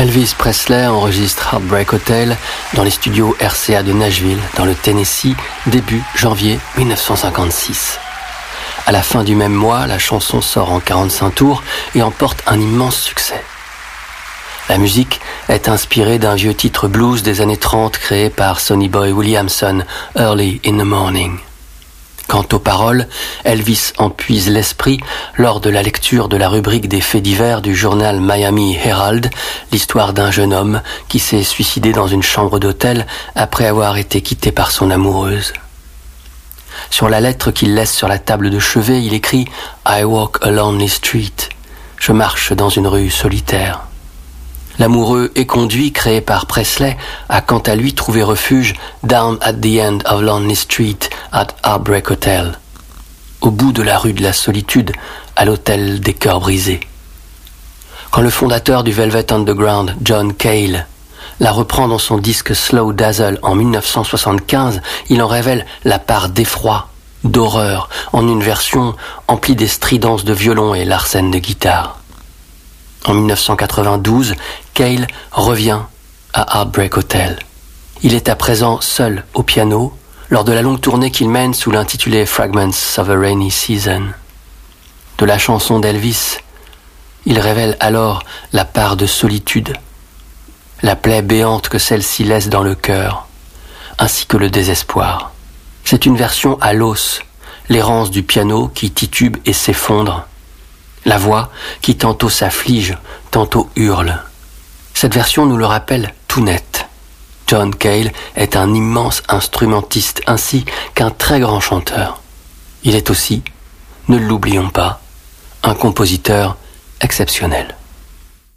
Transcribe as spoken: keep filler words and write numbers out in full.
Elvis Presley enregistre Heartbreak Hotel dans les studios R C A de Nashville, dans le Tennessee, début janvier mille neuf cent cinquante-six. À la fin du même mois, la chanson sort en quarante-cinq tours et emporte un immense succès. La musique est inspirée d'un vieux titre blues des années trente créé par Sonny Boy Williamson, Early in the Morning. Quant aux paroles, Elvis en puise l'esprit lors de la lecture de la rubrique des faits divers du journal Miami Herald, l'histoire d'un jeune homme qui s'est suicidé dans une chambre d'hôtel après avoir été quitté par son amoureuse. Sur la lettre qu'il laisse sur la table de chevet, il écrit « I walk a lonely street ». Je marche dans une rue solitaire. L'amoureux éconduit créé par Presley a quant à lui trouvé refuge down at the end of Lonely Street at Heartbreak Hotel, au bout de la rue de la solitude, à l'hôtel des cœurs brisés. Quand le fondateur du Velvet Underground, John Cale, la reprend dans son disque Slow Dazzle en mille neuf cent soixante-quinze, il en révèle la part d'effroi, d'horreur, en une version emplie des stridences de violon et l'arsène de guitare. En mille neuf cent quatre-vingt-douze, Cale revient à Heartbreak Hotel. Il est à présent seul au piano lors de la longue tournée qu'il mène sous l'intitulé Fragments of a Rainy Season. De la chanson d'Elvis, il révèle alors la part de solitude, la plaie béante que celle-ci laisse dans le cœur, ainsi que le désespoir. C'est une version à l'os, l'errance du piano qui titube et s'effondre, la voix qui tantôt s'afflige, tantôt hurle. Cette version nous le rappelle tout net. John Cale est un immense instrumentiste ainsi qu'un très grand chanteur. Il est aussi, ne l'oublions pas, un compositeur exceptionnel.